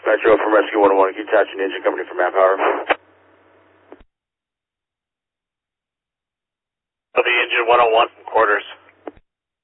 Metro from Rescue 101, Hitachi Ninja Company for Manpower. The engine 101 from quarters.